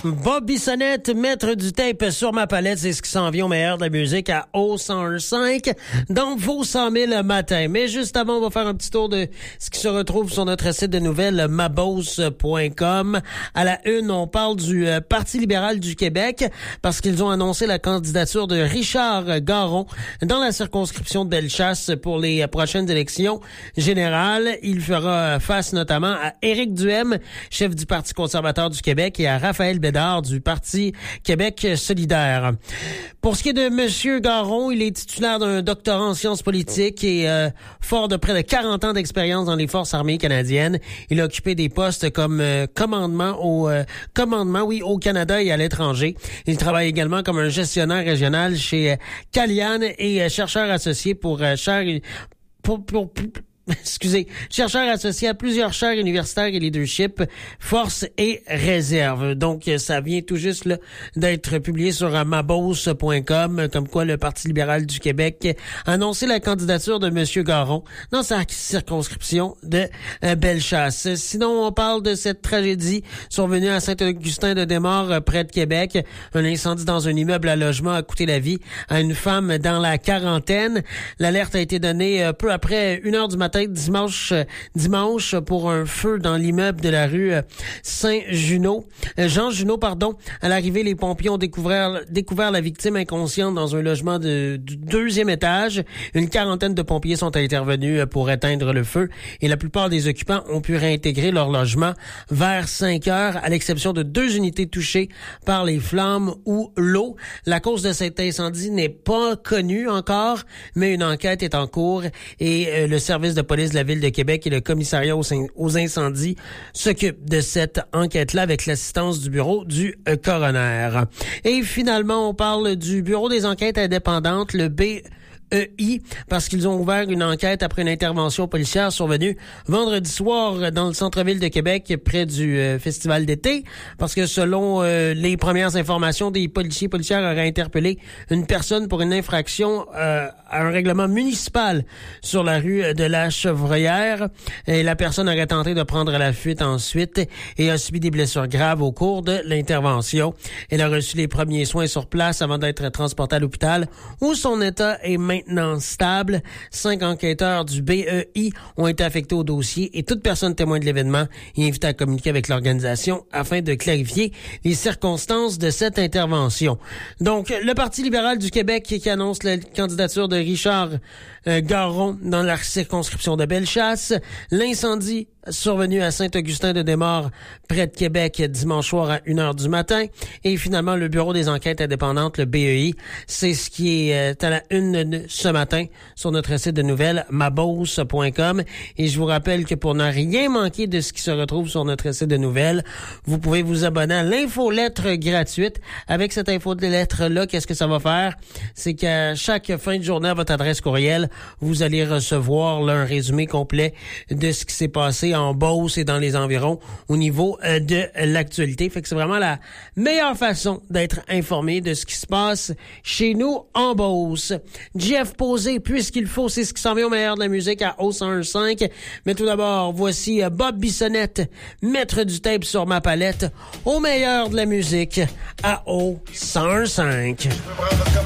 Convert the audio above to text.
Bob Bissonnette, maître du tape sur ma palette, c'est ce qui s'en vient au meilleur de la musique à O101.5 dans vos 100 000 matin. Mais juste avant, on va faire un petit tour de ce qui se retrouve sur notre site de nouvelles mabose.com. À la une, on parle du Parti libéral du Québec parce qu'ils ont annoncé la candidature de Richard Garon dans la circonscription de Bellechasse pour les prochaines élections générales. Il fera face notamment à Éric Duhem, chef du Parti conservateur du Québec, et à Raphaël Bédard du Parti Québec solidaire. Pour ce qui est de M. Garon, il est titulaire d'un doctorat en sciences politiques et fort de près de 40 ans d'expérience dans les forces armées canadiennes. Il a occupé des postes comme commandement au Canada et à l'étranger. Il travaille également comme un gestionnaire régional chez Calian et chercheur associé chercheur associé à plusieurs chaires universitaires et leadership, force et réserve. Donc, ça vient tout juste là d'être publié sur mabose.com, comme quoi le Parti libéral du Québec a annoncé la candidature de M. Garon dans sa circonscription de Bellechasse. Sinon, on parle de cette tragédie survenue à Saint-Augustin-de-Desmaures, près de Québec. Un incendie dans un immeuble à logement a coûté la vie à une femme dans la quarantaine. L'alerte a été donnée peu après 1h du matin dimanche pour un feu dans l'immeuble de la rue Jean Junot. À l'arrivée, les pompiers ont découvert la victime inconsciente dans un logement du deuxième étage. Une quarantaine de pompiers sont intervenus pour éteindre le feu et la plupart des occupants ont pu réintégrer leur logement vers 5 heures, à l'exception de 2 unités touchées par les flammes ou l'eau. La cause de cet incendie n'est pas connue encore, mais une enquête est en cours et le service de police de la Ville de Québec et le commissariat aux incendies s'occupent de cette enquête-là avec l'assistance du bureau du coroner. Et finalement, on parle du bureau des enquêtes indépendantes, le BEI, parce qu'ils ont ouvert une enquête après une intervention policière survenue vendredi soir dans le centre-ville de Québec près du festival d'été, parce que selon les premières informations, des policières auraient interpellé une personne pour une infraction à un règlement municipal sur la rue de la Chevreuillère, et la personne aurait tenté de prendre la fuite ensuite et a subi des blessures graves au cours de l'intervention. Elle a reçu les premiers soins sur place avant d'être transportée à l'hôpital où son état est maintenant stable. 5 enquêteurs du BEI ont été affectés au dossier et toute personne témoin de l'événement est invitée à communiquer avec l'organisation afin de clarifier les circonstances de cette intervention. Donc, le Parti libéral du Québec qui annonce la candidature de Richard Garon dans la circonscription de Bellechasse. L'incendie survenu à Saint-Augustin-de-Desmaures, près de Québec, dimanche soir à 1h du matin. Et finalement, le Bureau des enquêtes indépendantes, le BEI, c'est ce qui est à la une ce matin sur notre site de nouvelles, mabose.com. Et je vous rappelle que pour ne rien manquer de ce qui se retrouve sur notre site de nouvelles, vous pouvez vous abonner à l'infolettre gratuite. Avec cette infolettre-là, qu'est-ce que ça va faire? C'est qu'à chaque fin de journée, à votre adresse courriel, vous allez recevoir là, un résumé complet de ce qui s'est passé en Beauce et dans les environs au niveau de l'actualité. Fait que c'est vraiment la meilleure façon d'être informé de ce qui se passe chez nous en Beauce. Jeff Posé, puisqu'il faut, c'est ce qui s'en vient au meilleur de la musique à O101.5. Mais tout d'abord, voici Bob Bissonnette, maître du tape sur ma palette, au meilleur de la musique à O101.5.